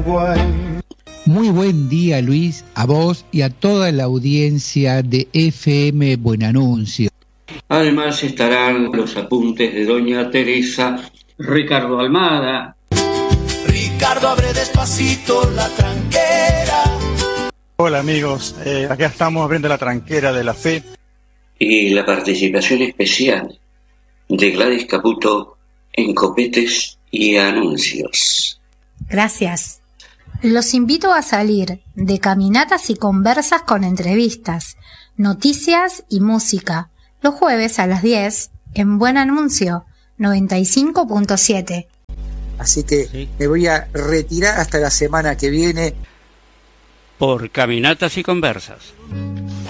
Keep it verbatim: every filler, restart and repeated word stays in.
Paraguay. Muy buen día, Luis, a vos y a toda la audiencia de F M Buen Anuncio. Además estarán los apuntes de doña Teresa, Ricardo Almada. Ricardo, abre despacito la tranquera. Hola amigos, eh, acá estamos abriendo la tranquera de la fe. Y la participación especial de Gladys Caputo en Copetes y Anuncios. Gracias. Los invito a salir de caminatas y conversas con entrevistas, noticias y música, los jueves a las diez en Buen Anuncio noventa y cinco punto siete. Así que sí, me voy a retirar hasta la semana que viene. Por Caminatas y Conversas.